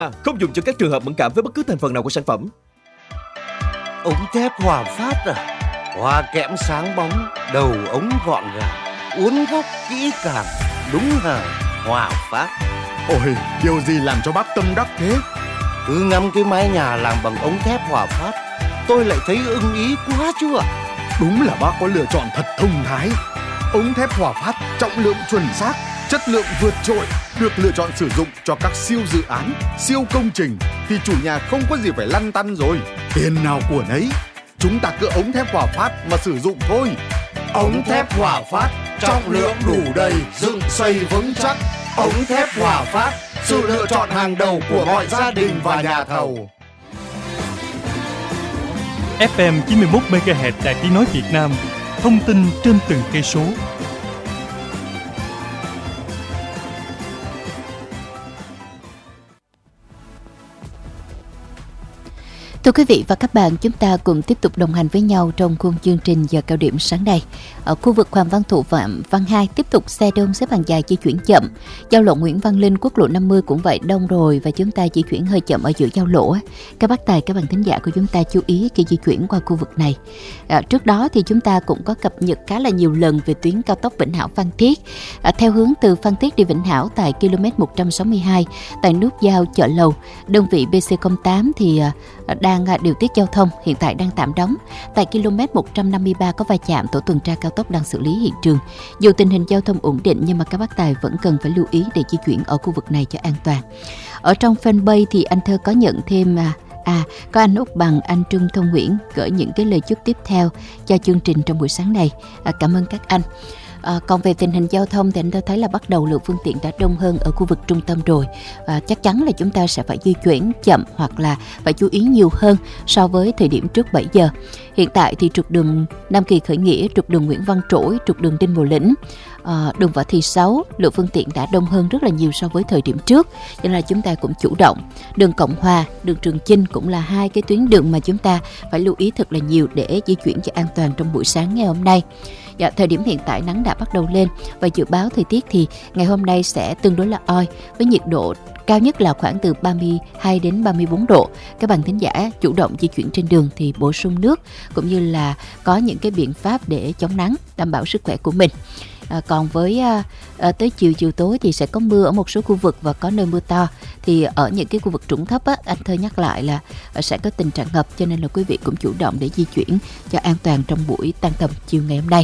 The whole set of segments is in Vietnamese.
Không dùng cho các trường hợp mẫn cảm với bất cứ thành phần nào của sản phẩm. Ống thép Hòa Phát à? Hoa kẽm sáng bóng, đầu ống gọn gàng, uốn góc kỹ càng, đúng hàng Hòa Phát. Ôi, điều gì làm cho bác tâm đắc thế? Cứ ngắm cái mái nhà làm bằng ống thép Hòa Phát, tôi lại thấy ưng ý quá chứ ạ. Đúng là bác có lựa chọn thật thông thái. Ống thép Hòa Phát trọng lượng chuẩn xác, chất lượng vượt trội, được lựa chọn sử dụng cho các siêu dự án, siêu công trình thì chủ nhà không có gì phải lăn tăn rồi. Tiền nào của nấy, chúng ta cứ ống thép Hòa Phát mà sử dụng thôi. Ống thép Hòa Phát, trọng lượng đủ đầy, dựng xây vững chắc. Ống thép Hòa Phát, sự lựa chọn hàng đầu của mọi gia đình và nhà thầu. FM 91 MHz Đài Tiếng nói Việt Nam, thông tin trên từng cây số. Thưa quý vị và các bạn, chúng ta cùng tiếp tục đồng hành với nhau trong khung chương trình giờ cao điểm sáng nay. Ở khu vực Hoàng Văn Thụ và Văn Hai tiếp tục xe đông xếp hàng dài di chuyển chậm. Giao lộ Nguyễn Văn Linh, quốc lộ 50 cũng vậy, đông rồi và chúng ta di chuyển hơi chậm ở giữa giao lộ. Các bác tài, các bạn thính giả của chúng ta chú ý khi di chuyển qua khu vực này. Trước đó thì chúng ta cũng có cập nhật khá là nhiều lần về tuyến cao tốc Vĩnh Hảo Phan Thiết. Theo hướng từ Phan Thiết đi Vĩnh Hảo tại km 162 tại nút giao Chợ Lầu, đơn vị BC08 thì đang điều tiết giao thông, hiện tại đang tạm đóng. Tại km 153 có va chạm, tổ tuần tra cao tốc đang xử lý hiện trường. Dù tình hình giao thông ổn định nhưng mà các bác tài vẫn cần phải lưu ý để di chuyển ở khu vực này cho an toàn. Ở trong fanpage thì anh Thơ có nhận thêm có anh Úc Bằng, anh Trương Thông Nguyễn gửi những cái lời chúc tiếp theo cho chương trình trong buổi sáng này. Cảm ơn các anh. Còn về tình hình giao thông thì anh tôi thấy là bắt đầu lượng phương tiện đã đông hơn ở khu vực trung tâm rồi. Chắc chắn là chúng ta sẽ phải di chuyển chậm hoặc là phải chú ý nhiều hơn so với thời điểm trước 7 giờ. Hiện tại thì trục đường Nam Kỳ Khởi Nghĩa, trục đường Nguyễn Văn Trỗi, trục đường Đinh Bộ Lĩnh, đường Võ Thị Sáu, lượng phương tiện đã đông hơn rất là nhiều so với thời điểm trước, cho nên là chúng ta cũng chủ động. Đường Cộng Hòa, đường Trường Chinh cũng là hai cái tuyến đường mà chúng ta phải lưu ý thật là nhiều để di chuyển cho an toàn trong buổi sáng ngày hôm nay. Thời điểm hiện tại nắng đã bắt đầu lên và dự báo thời tiết thì ngày hôm nay sẽ tương đối là oi với nhiệt độ cao nhất là khoảng từ 32 đến 34 độ. Các bạn thính giả chủ động di chuyển trên đường thì bổ sung nước cũng như là có những cái biện pháp để chống nắng, đảm bảo sức khỏe của mình. Còn với tới chiều tối thì sẽ có mưa ở một số khu vực và có nơi mưa to. Thì ở những cái khu vực trũng thấp anh Thơ nhắc lại là sẽ có tình trạng ngập, cho nên là quý vị cũng chủ động để di chuyển cho an toàn trong buổi tan tầm chiều ngày hôm nay.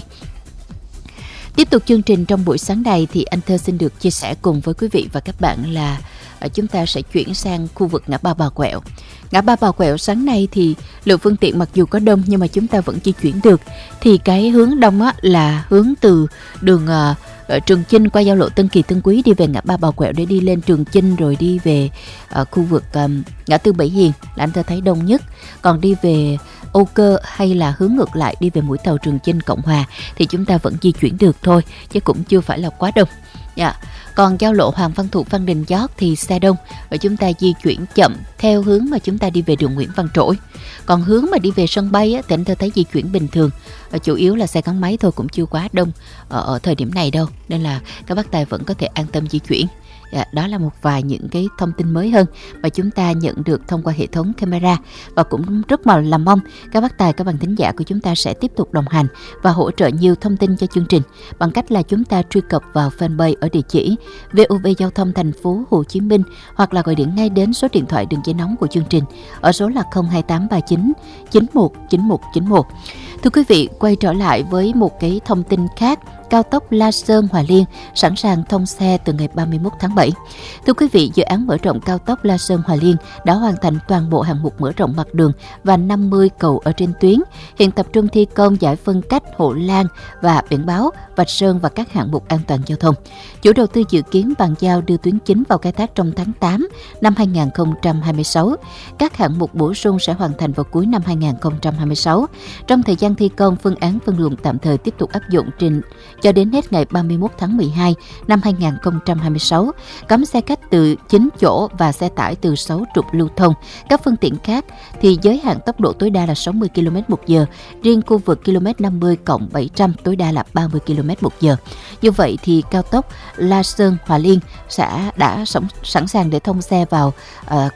Tiếp tục chương trình trong buổi sáng này thì anh Thơ xin được chia sẻ cùng với quý vị và các bạn là chúng ta sẽ chuyển sang khu vực ngã ba Bà Quẹo. Ngã ba Bà Quẹo sáng nay thì lượng phương tiện mặc dù có đông nhưng mà chúng ta vẫn di chuyển được. Thì cái hướng đông là hướng từ đường Trường Chinh qua giao lộ Tân Kỳ Tân Quý đi về ngã ba Bà Quẹo để đi lên Trường Chinh rồi đi về khu vực ngã tư Bảy Hiền là anh ta thấy đông nhất. Còn đi về Âu Cơ hay là hướng ngược lại đi về mũi tàu Trường Chinh Cộng Hòa thì chúng ta vẫn di chuyển được thôi, chứ cũng chưa phải là quá đông. Còn giao lộ Hoàng Văn Thụ Phan Đình Giót thì xe đông và chúng ta di chuyển chậm theo hướng mà chúng ta đi về đường Nguyễn Văn Trỗi. Còn hướng mà đi về sân bay thì anh thấy di chuyển bình thường, chủ yếu là xe gắn máy thôi, cũng chưa quá đông ở thời điểm này đâu, nên là các bác tài vẫn có thể an tâm di chuyển. Đó là một vài những cái thông tin mới hơn mà chúng ta nhận được thông qua hệ thống camera, và cũng rất là mong các bác tài, các bạn thính giả của chúng ta sẽ tiếp tục đồng hành và hỗ trợ nhiều thông tin cho chương trình bằng cách là chúng ta truy cập vào fanpage ở địa chỉ VOV Giao thông Thành phố Hồ Chí Minh, hoặc là gọi điện ngay đến số điện thoại đường dây nóng của chương trình ở số là 02839 919191. Thưa quý vị, quay trở lại với một cái thông tin khác. Cao tốc La Sơn - Hòa Liên sẵn sàng thông xe từ ngày 31 tháng 7. Thưa quý vị, dự án mở rộng cao tốc La Sơn - Hòa Liên đã hoàn thành toàn bộ hạng mục mở rộng mặt đường và 50 cầu ở trên tuyến. Hiện tập trung thi công giải phân cách, hộ lan và biển báo, vạch sơn và các hạng mục an toàn giao thông. Chủ đầu tư dự kiến bàn giao đưa tuyến chính vào khai thác trong tháng 8 năm 2026. Các hạng mục bổ sung sẽ hoàn thành vào cuối năm 2026. Trong thời gian thi công, phương án phân luồng tạm thời tiếp tục áp dụng trên cho đến hết ngày 31 tháng 12 năm 2026. Cấm xe khách từ 9 chỗ và xe tải từ 6 trục lưu thông. Các phương tiện khác thì giới hạn tốc độ tối đa là 60 km/h, riêng khu vực km 50+700 tối đa là 30 km/h. Như vậy thì cao tốc La Sơn - Hòa Liên đã sẵn sàng để thông xe vào